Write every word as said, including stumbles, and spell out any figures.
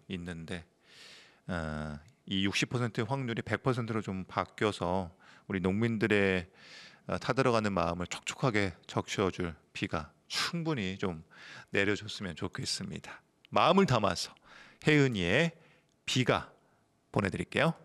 있는데 어, 이 육십 퍼센트의 확률이 백 퍼센트로 좀 바뀌어서 우리 농민들의 어, 타들어가는 마음을 촉촉하게 적셔줄 비가 충분히 좀 내려줬으면 좋겠습니다. 마음을 담아서 혜은이의 비가 보내드릴게요.